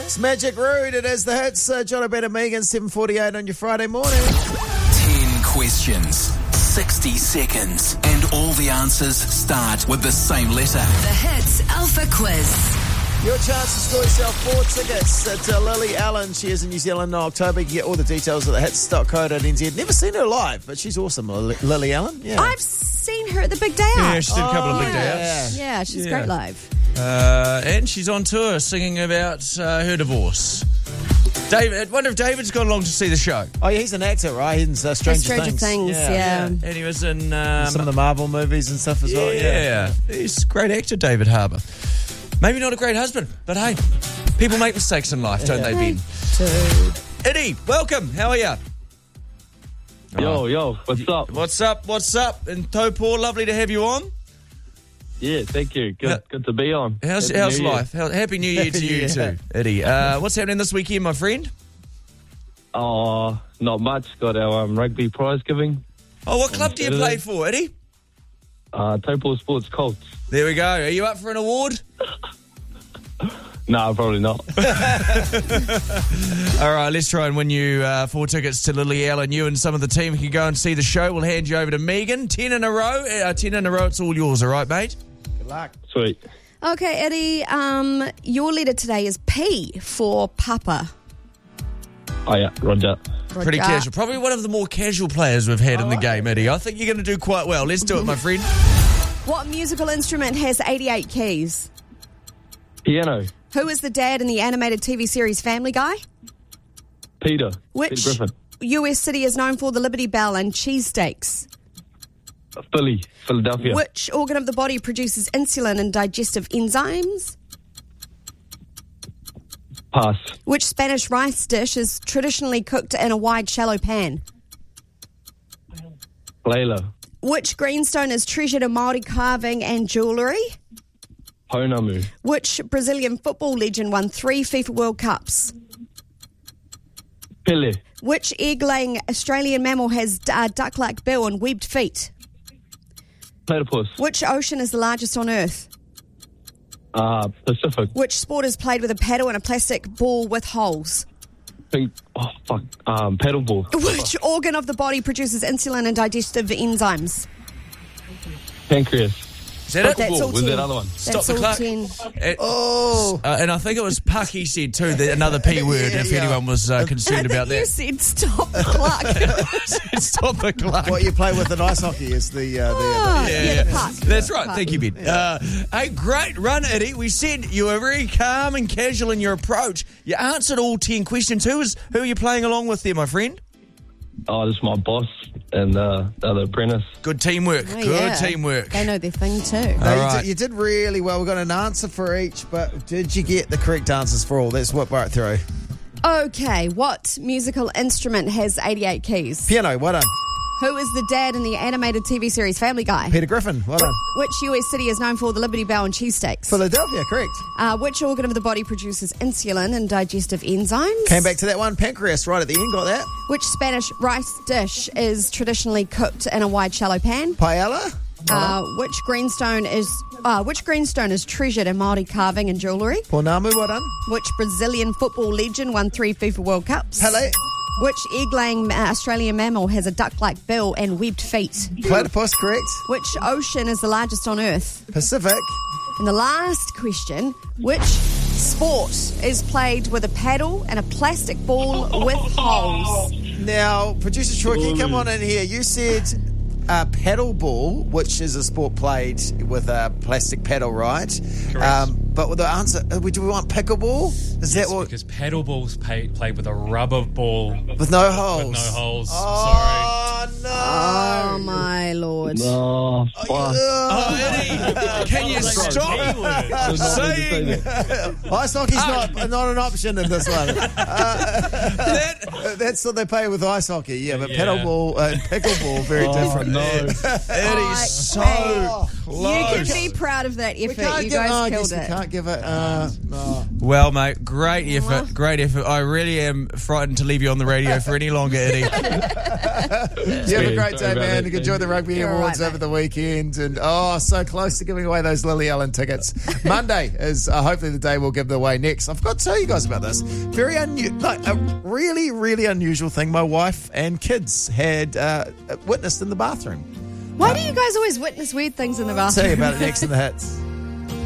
It's Magic Rude. It is the hits. John O'Brien and Megan, 7:48 on your Friday morning. 10 questions, 60 seconds, and all the answers start with the same letter. The Hits Alpha Quiz. Your chance to score yourself 4 tickets to Lily Allen. She is in New Zealand in October. You can get all the details at thehits.co.nz. Never seen her live, but she's awesome, Lily Allen. Yeah. I've seen her at the Big Day Out. Yeah, she did a couple of big day outs. Yeah, she's great live. And she's on tour singing about her divorce. David, I wonder if David's gone along to see the show. Oh, yeah, he's an actor, right? He's in Stranger Things. Yeah. And he was in Some of the Marvel movies and stuff as well. Yeah, he's a great actor, David Harbour. Maybe not a great husband, but hey, people make mistakes in life, don't they, Ben? Eddie, welcome. How are you? Yo, what's up? What's up? In Taupō, lovely to have you on. Yeah, thank you. Good to be on. How's life? Happy New Year to you too, Eddie. What's happening this weekend, my friend? Oh, not much. Got our rugby prize giving. Oh, what club do you play for, Eddie? Taupō Sports Colts. There we go. Are you up for an award? No, probably not. All right, let's try and win you 4 tickets to Lily Allen. You and some of the team can go and see the show. We'll hand you over to Megan. 10 in a row. 10 in a row. It's all yours, all right, mate? Good luck. Sweet. Okay, Eddie, your letter today is P for Papa. Oh, yeah, Roger. Pretty casual. Probably one of the more casual players we've had in the game, Eddie. I think you're going to do quite well. Let's do it, my friend. What musical instrument has 88 keys? Piano. Who is the dad in the animated TV series Family Guy? Peter. Which Peter Griffin. US city is known for the Liberty Bell and cheesesteaks? Philadelphia. Which organ of the body produces insulin and digestive enzymes? Pass. Which Spanish rice dish is traditionally cooked in a wide, shallow pan? Layla. Which greenstone is treasured in Māori carving and jewellery? Pounamu. Which Brazilian football legend won 3 FIFA World Cups? Pele. Which egg-laying Australian mammal has a duck-like bill and webbed feet? Platypus. Which ocean is the largest on Earth? Pacific. Which sport is played with a paddle and a plastic ball with holes? Paddleball. Which organ of the body produces insulin and digestive enzymes? Pancreas. Is that it? That's all Was 10. that other one? Stop That's the all clock. 10. And I think it was Puck he said too, another P word, if anyone was concerned about You that. said stop the clock. Stop the clock. What you play with in ice hockey is the Yeah, the puck. That's right. Thank you, Ben. Hey, great run, Eddie. We said you were very calm and casual in your approach. You answered all 10 questions. Who are you playing along with there, my friend? Oh, this is my boss and the other apprentice. Good teamwork. Oh, Good yeah. teamwork. They know their thing too. No, All right. you did really well. We've got an answer for each, but did you get the correct answers for all? Let's whip right through. Okay, what musical instrument has 88 keys? Piano, well done. Who is the dad in the animated TV series Family Guy? Peter Griffin, well done. Which US city is known for the Liberty Bell and cheesesteaks? Philadelphia, correct. Which organ of the body produces insulin and digestive enzymes? Came back to that one. Pancreas, right at the end, got that. Which Spanish rice dish is traditionally cooked in a wide, shallow pan? Paella, Which greenstone is treasured in Māori carving and jewellery? Pounamu, well done. Which Brazilian football legend won 3 FIFA World Cups? Pele, Which egg-laying Australian mammal has a duck-like bill and webbed feet? platypus, correct. Which ocean is the largest on Earth? Pacific, And the last question, which sport is played with a paddle and a plastic ball with holes? Now, producer Troy, can you come on in here? You said paddle ball, which is a sport played with a plastic paddle, right? Correct. But with the answer, do we want pickleball? Is that what? Because paddle balls played with a rubber ball with With no holes? no holes. Sorry. Oh, no. Oh, my Lord. Oh, fuck. Oh, Eddie, can you stop saying Ice hockey's not an option in this one. that? That's what they play with ice hockey, yeah. But Yeah. paddle ball and pickleball, very different. No. Eddie's so Oh. close. You can be proud of that effort. You guys I killed guess we it. can't give it. No. Well, mate, great effort. Great effort. I really am frightened to leave you on the radio for any longer, Eddie. You have a great day, man. Enjoy the Rugby You're Awards right, over the weekend. And, so close to giving away those Lily Allen tickets. Monday is hopefully the day we'll give them away next. I've got to tell you guys about this. A really, really unusual thing my wife and kids had witnessed in the bathroom. Why do you guys always witness weird things in the I'll bathroom? tell you about it next in the hits.